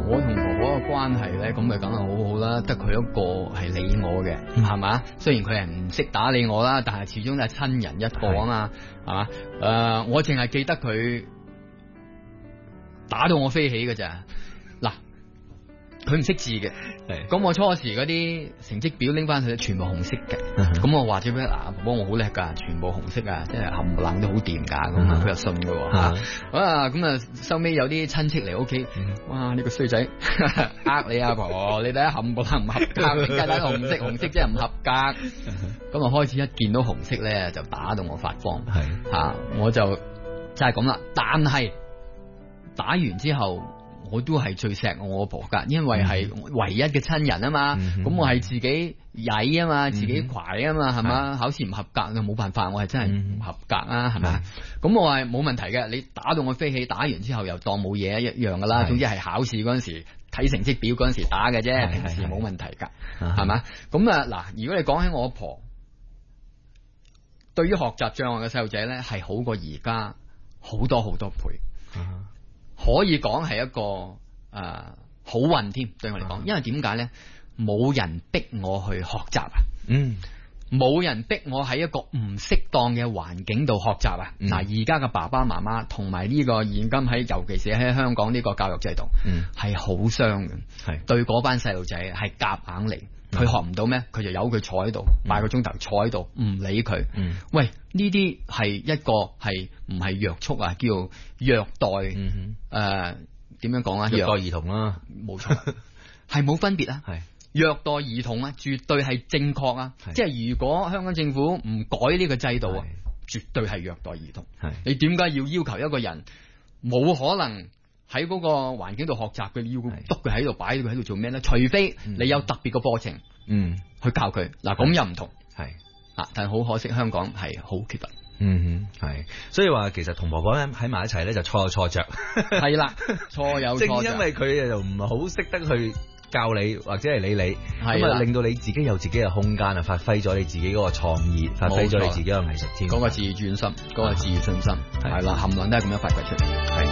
我同婆婆嘅關係咧，咁咪梗係好好啦，得佢一個係理我嘅，係嘛？雖然佢係唔識打理我啦，但係始終都係親人一個啊嘛，係嘛？我淨係記得佢打到我飛起㗎咋。嗱，佢唔識字嘅，咁我初時嗰啲成績表拎翻去，全部紅色嘅。咁我話咗俾嗱，婆婆我好叻噶，全部紅色啊，即係冚唪唥都好掂噶。咁佢又信嘅吓。咁啊，收尾有啲親戚嚟屋企，哇！呢個衰仔呃你阿婆，你睇下冚唪唥唔合格，點解睇紅色即係唔合格？咁啊開始一見到紅色咧，就打到我發慌。吓，我就係咁啦。但係打完之後，我都係最錫我阿婆噶，因為係唯一嘅親人啊嘛。咁我係自己曳啊嘛，自己攰啊嘛，係嘛？考試唔合格就冇辦法，我係真係唔合格啊，係咪？咁我係冇問題嘅。你打到我飛起，打完之後又當冇嘢一樣噶啦。總之係考試嗰陣時睇成績表嗰陣時打嘅啫，平時冇問題噶，係嘛？咁啊嗱，如果你講起我阿婆，對於學習障礙嘅細路仔咧，係好過而家好多好多倍。可以講係一個好運添，對我嚟講，因為點解咧？冇人逼我去學習啊，冇人逼我喺一個唔適當嘅環境度學習啊。嗱，而家嘅爸爸媽媽同埋呢個現今喺，尤其是喺香港呢個教育制度，係好傷嘅，對嗰班細路仔係夾硬嚟。佢學唔到咩？佢就由佢坐喺度，8個鐘頭坐喺度，唔理佢。喂，呢啲係一個係唔係約束啊？叫虐待。點樣講啊？ 虐待兒童啦， 冇錯，係冇分別啊。係虐待兒童啊，絕對係正確啊。即係如果香港政府唔改呢個制度啊，絕對係虐待兒童。你點解要求一個人冇可能喺嗰個環境度學習嘅，要篤佢喺度，擺佢喺度做咩咧？除非你有特別嘅課程，去教佢。嗱，咁又唔同，但係好可惜，香港係好缺乏。 係，所以話其實同婆婆喺埋一齊咧，就錯有錯着。 係啦，錯有錯着。正因為佢又唔係好識得去教你或者係理你，咁啊令到你自己有自己嘅空間啊，發揮咗你自己嗰個創意，發揮咗你自己嘅藝術添。 嗰個自尊心，嗰個自信心，係啦，冚唪唥都係咁樣發掘出嚟。係。